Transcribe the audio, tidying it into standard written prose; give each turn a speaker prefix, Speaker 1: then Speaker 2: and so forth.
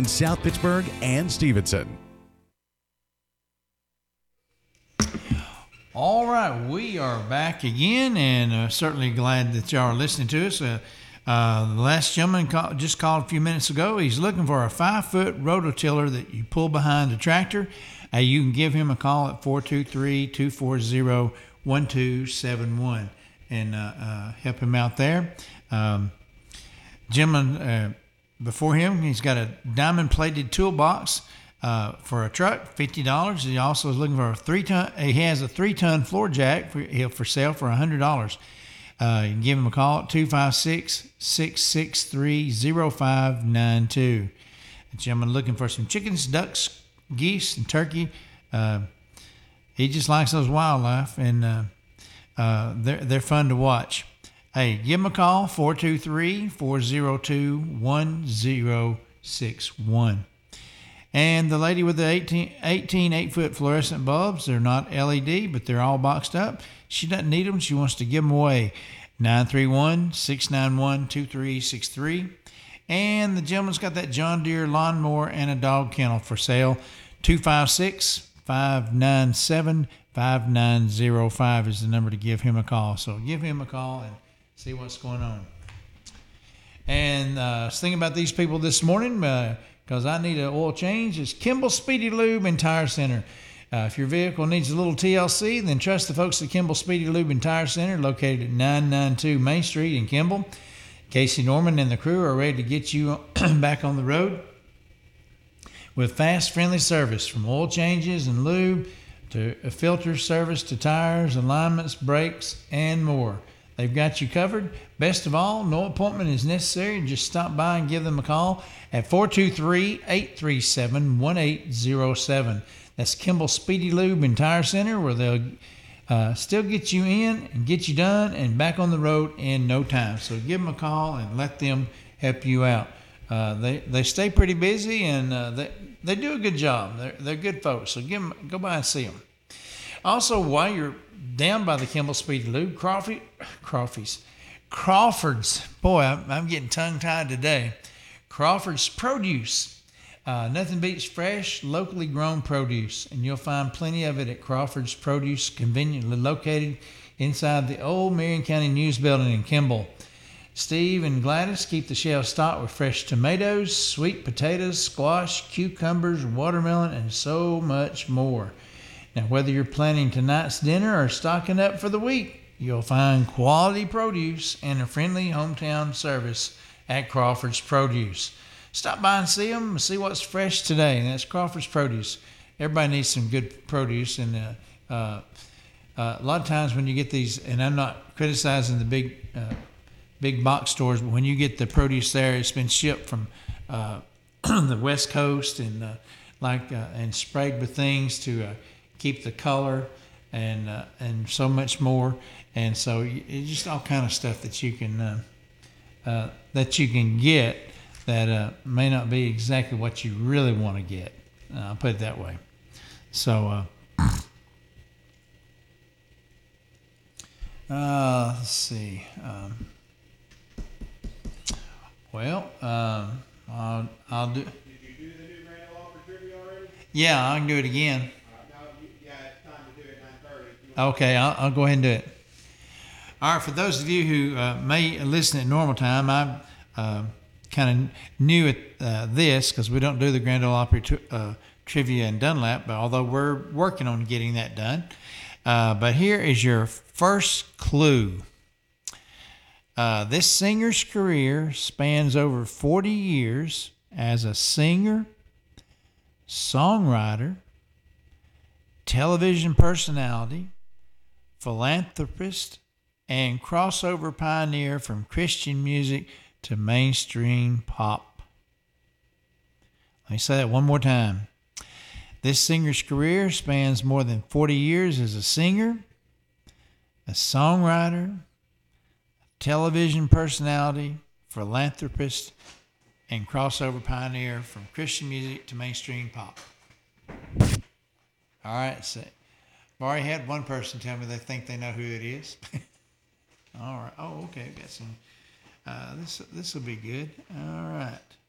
Speaker 1: in South Pittsburgh and Stevenson.
Speaker 2: All right, we are back again, and certainly glad that y'all are listening to us. The last gentleman just called a few minutes ago. He's looking for a 5-foot rototiller that you pull behind a tractor. You can give him a call at 423-240-1271 and help him out there. Gentleman before him, he's got a diamond-plated toolbox for a truck, $50. He also is looking for a 3-ton. He has a 3-ton floor jack for sale for $100. You can give him a call at 256-663-0592. The gentleman looking for some chickens, ducks, geese, and turkey. He just likes those wildlife, and they're fun to watch. Hey, give him a call, 423-402-1061. And the lady with the 18 8-foot fluorescent bulbs, they're not LED, but they're all boxed up. She doesn't need them. She wants to give them away. 931-691-2363. And the gentleman's got that John Deere lawnmower and a dog kennel for sale. 256-597-5905 is the number to give him a call. So give him a call and see what's going on. And I was thinking about these people this morning because I need an oil change. It's Kimball Speedy Lube and Tire Center. If your vehicle needs a little TLC, then trust the folks at Kimball Speedy Lube and Tire Center, located at 992 Main Street in Kimball. Casey Norman and the crew are ready to get you back on the road with fast, friendly service, from oil changes and lube to a filter service to tires, alignments, brakes, and more. They've got you covered. Best of all, no appointment is necessary. Just stop by and give them a call at 423-837-1807. That's Kimball Speedy Lube and Tire Center, where they'll still get you in and get you done and back on the road in no time. So give them a call and let them help you out. They stay pretty busy, and they do a good job. They're good folks. So go by and see them. Also, while you're down by the Kimball Speedy Lube, Crawford's. Boy, I'm getting tongue-tied today. Crawford's Produce. Nothing beats fresh, locally grown produce, and you'll find plenty of it at Crawford's Produce, conveniently located inside the old Marion County News Building in Kimball. Steve and Gladys keep the shelves stocked with fresh tomatoes, sweet potatoes, squash, cucumbers, watermelon, and so much more. Now, whether you're planning tonight's dinner or stocking up for the week, you'll find quality produce and a friendly hometown service at Crawford's Produce. Stop by and see them and see what's fresh today. And that's Crawford's Produce. Everybody needs some good produce. And a lot of times when you get these, and I'm not criticizing the big box stores, but when you get the produce there, it's been shipped from the West Coast and and sprayed with things to keep the color and so much more. And so it's just all kind of stuff that you can get that may not be exactly what you really want to get. I'll put it that way. So let's see. I'll do. Did you do the new Grand Ole Opry trivia already? Yeah, I can do it again. Now you got time to do it at 9:30. Okay, I'll go ahead and do it. All right, for those of you who may listen at normal time, I'm kind of new at this because we don't do the Grand Ole Opry trivia in Dunlap, but although we're working on getting that done. But here is your first clue. This singer's career spans over 40 years as a singer, songwriter, television personality, philanthropist, and crossover pioneer from Christian music to mainstream pop. Let me say that one more time. This singer's career spans more than 40 years as a singer, a songwriter, television personality, philanthropist, and crossover pioneer from Christian music to mainstream pop. All right, so I've already had one person tell me they think they know who it is. All right. Oh, okay. Got some. This will be good. All right.